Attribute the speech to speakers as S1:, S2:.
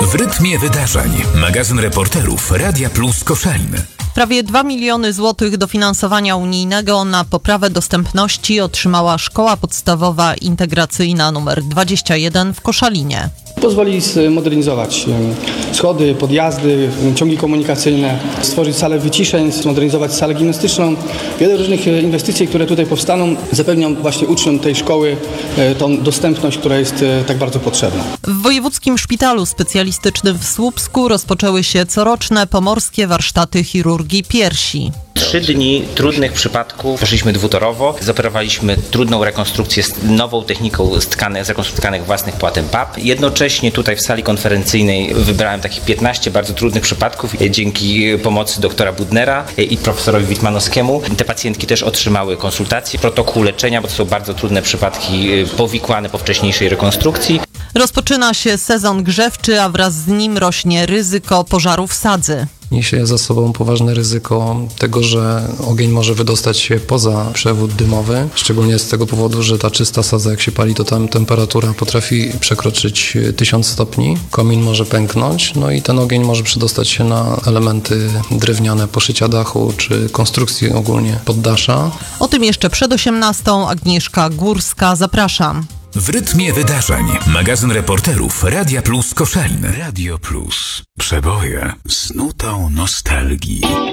S1: W rytmie wydarzeń. Magazyn reporterów Radia Plus Koszalin.
S2: Prawie 2 miliony złotych dofinansowania unijnego na poprawę dostępności otrzymała Szkoła Podstawowa Integracyjna nr 21 w Koszalinie.
S3: Pozwoli zmodernizować schody, podjazdy, ciągi komunikacyjne, stworzyć salę wyciszeń, zmodernizować salę gimnastyczną. Wiele różnych inwestycji, które tutaj powstaną, zapewnią właśnie uczniom tej szkoły tą dostępność, która jest tak bardzo potrzebna.
S2: W Wojewódzkim Szpitalu Specjalistycznym w Słupsku rozpoczęły się coroczne pomorskie warsztaty chirurgii piersi.
S4: 3 dni trudnych przypadków. Poszliśmy dwutorowo, zoperowaliśmy trudną rekonstrukcję z nową techniką zrekonstruowanych własnych płatem PAP. Jednocześnie tutaj w sali konferencyjnej wybrałem takich 15 bardzo trudnych przypadków dzięki pomocy doktora Budnera i profesorowi Witmanowskiemu. Te pacjentki też otrzymały konsultacje, protokół leczenia, bo to są bardzo trudne przypadki powikłane po wcześniejszej rekonstrukcji.
S2: Rozpoczyna się sezon grzewczy, a wraz z nim rośnie ryzyko pożarów sadzy.
S5: Niesie za sobą poważne ryzyko tego, że ogień może wydostać się poza przewód dymowy, szczególnie z tego powodu, że ta czysta sadza, jak się pali, to tam temperatura potrafi przekroczyć 1000 stopni. Komin może pęknąć, no i ten ogień może przedostać się na elementy drewniane, poszycia dachu czy konstrukcji ogólnie poddasza.
S2: O tym jeszcze przed 18. Agnieszka Górska, zapraszam.
S1: W rytmie wydarzeń. Magazyn reporterów Radia Plus Koszalin. Radio Plus. Przeboje z nutą nostalgii.